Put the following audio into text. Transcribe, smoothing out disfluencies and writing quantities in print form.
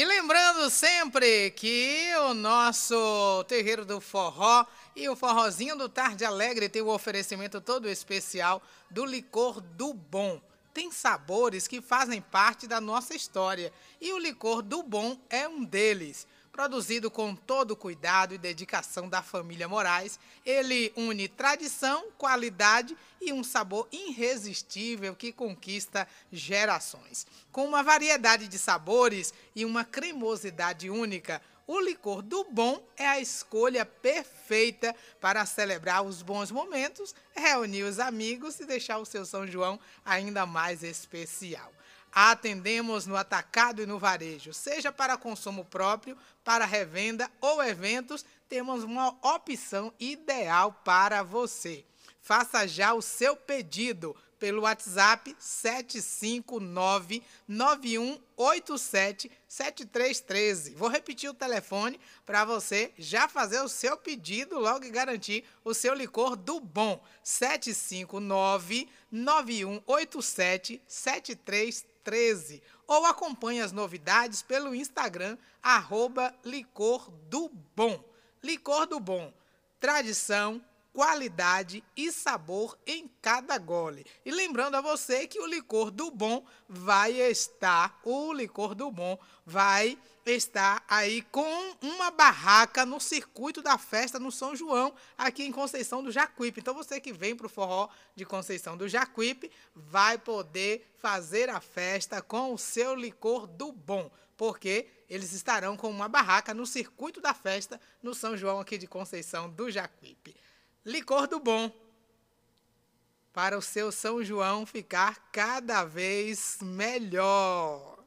E lembrando sempre que o nosso Terreiro do Forró e o Forrozinho do Tarde Alegre tem o oferecimento todo especial do licor do Bom. Tem sabores que fazem parte da nossa história e o licor do Bom é um deles. Produzido com todo o cuidado e dedicação da família Moraes, ele une tradição, qualidade e um sabor irresistível que conquista gerações. Com uma variedade de sabores e uma cremosidade única, o licor do Bom é a escolha perfeita para celebrar os bons momentos, reunir os amigos e deixar o seu São João ainda mais especial. Atendemos no atacado e no varejo, seja para consumo próprio, para revenda ou eventos, temos uma opção ideal para você. Faça já o seu pedido pelo WhatsApp 75991877313. Vou repetir o telefone para você já fazer o seu pedido logo e garantir o seu licor do Bom. 75991877313. Ou acompanhe as novidades pelo Instagram, @Licor do Bom. Licor do Bom, tradição, qualidade e sabor em cada gole. E lembrando a você que o licor do Bom vai estar aí com uma barraca no circuito da festa no São João, aqui em Conceição do Jacuípe. Então você que vem para o forró de Conceição do Jacuípe vai poder fazer a festa com o seu licor do Bom, porque eles estarão com uma barraca no circuito da festa no São João aqui de Conceição do Jacuípe. Licor do Bom, para o seu São João ficar cada vez melhor.